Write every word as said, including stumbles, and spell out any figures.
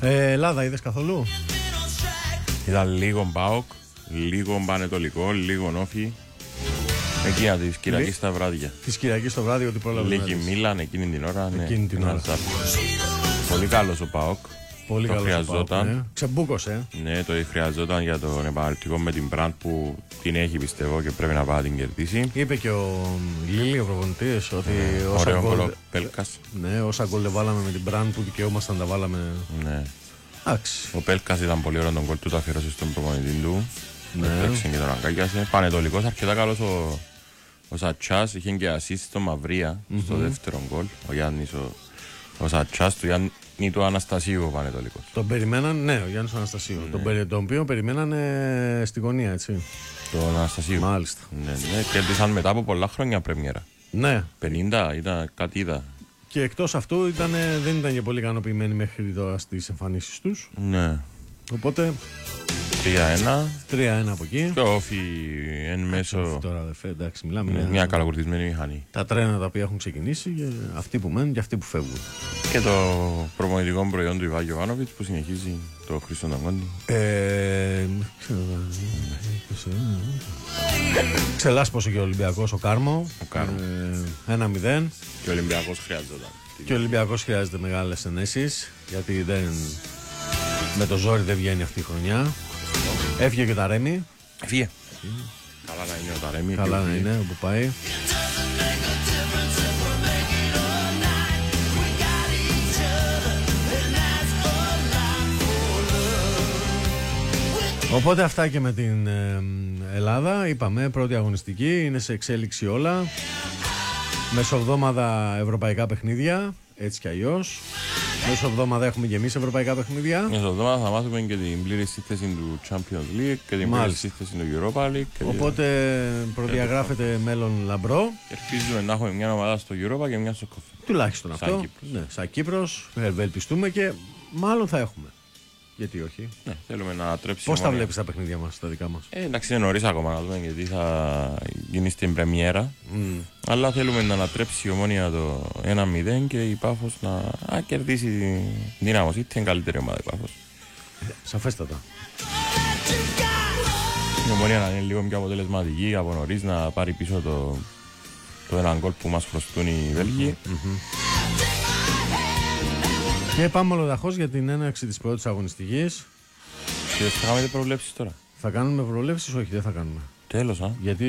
Ε, Ελλάδα είδες καθόλου? Ήταν λίγο ΠΑΟΚ, λίγο Πανετολικό, λίγο Όφι. Εκείνα της Κυριακής τα βράδια. Της Κυριακής το βράδυ, ότι πρόλαβε. Λίγη Μίλαν εκείνη την ώρα. Εκείνη ναι, την ώρα. Πολύ καλός ο ΠΑΟΚ. Πολύ το καλός χρειαζόταν. ο ΠΑΟΚ, ναι. Ξεμπούκωσε. Ναι, το χρειαζόταν για τον επαναληπτικό με την Μπραντ που την έχει πιστεύω και πρέπει να πάει να την κερδίσει. Είπε και ο Λίλη, ο προπονητής, ότι Ναι, όσα ωραίο γκολ, γκολ ο Πέλκας. ναι, όσα γκολ βάλαμε με την Μπραντ που δικαιούμασταν τα βάλαμε. Ναι. Εντάξει. Ο Πέλκας ήταν πολύ ωραίο τον γκολ του, το αφιέρωσε στον προπονητή του. Ναι. Έπαιξε και τον αγκάγιασε. Πανετολικός αρκετά καλός ο, ο Σατσάς, είχε και assist στο Μαυρία mm-hmm. στο δεύτερο γκολ. Ο Γιάννης, ο, ο Σατσάς του Γιάννη του Αναστασίου ο Πανετολικός. Τον περιμέναν, ναι, ο Γιάννης Αναστασίου. Ναι. Τον, περι, τον οποίο περιμένανε στη γωνία, έτσι. Τον Αναστασίου. Μάλιστα. Ναι, ναι, κέρδισαν μετά από πολλά χρόνια πρεμιέρα. Ναι. πενήντα ήταν κάτι είδα. Και εκτός αυτού ήταν, δεν ήταν και πολύ ικανοποιημένοι μέχρι τώρα στις εμφανίσεις τους. Ναι. Οπότε τρία ένα. τρία ένα από εκεί. Και όφι εν μέσω. Τώρα αδερφέ, εντάξει, μιλάμε. Ναι, για μια καλακουρδισμένη μηχανή. Τα τρένα τα οποία έχουν ξεκινήσει, και αυτοί που μένουν και αυτοί που φεύγουν. Και το προπονητικό προϊόν του Ιβάγιο Γιωβάνοβιτς που συνεχίζει το Χρήστο Νταγκόντι. Ε, Ξελάσπωσε και ο Ολυμπιακός ο Κάρμο. Ο Κάρμο. Ε, ένα μηδέν. Και ο Ολυμπιακός χρειάζονταν. Και ο Ολυμπιακός χρειάζεται μεγάλες ενέσεις, γιατί δεν, με το ζόρι δεν βγαίνει αυτή η χρονιά. Έφυγε και τα Ρέμι. Έφυγε. Καλά να είναι ο Ταρέμι. Καλά να είναι όπου πάει. Οπότε αυτά και με την ε, Ελλάδα. Είπαμε πρώτη αγωνιστική, είναι σε εξέλιξη όλα. Μεσοβδόμαδα ευρωπαϊκά παιχνίδια, έτσι κι αλλιώς. Μεσοβδόμαδα έχουμε και εμείς ευρωπαϊκά παιχνίδια. Μεσοβδόμαδα θα μάθουμε και την πλήρη σύνθεση του Champions League και την πλήρη σύνθεση του Europa League. Οπότε προδιαγράφεται μέλλον λαμπρό. Ελπίζουμε να έχουμε μια ομάδα στο Europa και μια στο Κόφι. Τουλάχιστον σαν αυτό. Κύπρος. Ναι, σαν Κύπρος, ευελπιστούμε και μάλλον θα έχουμε. Γιατί όχι. Ναι, θέλουμε να ανατρέψει. Πώς τα βλέπεις τα παιχνίδια μας, τα δικά μας? Ε, εντάξει, είναι νωρίς ακόμα να δούμε γιατί θα γίνει στην πρεμιέρα. Mm. Αλλά θέλουμε να ανατρέψει η Ομόνια το ένα μηδέν και η Πάφος να α, κερδίσει την Δύναμος. Είτε είναι καλύτερη ομάδα η Πάφος. Ε, σαφέστατα. Η Ομόνια να είναι λίγο πιο αποτελεσματική από νωρίς, να πάρει πίσω το, το έναν γκολ που μας χρωστούν οι Βέλγοι. Mm-hmm. Και πάμε ολοδαχώς για την έναρξη της πρώτης αγωνιστικής. Και θα κάνετε προβλέψεις τώρα. Θα κάνουμε προβλέψεις? Όχι, δεν θα κάνουμε. Τέλος, α. Γιατί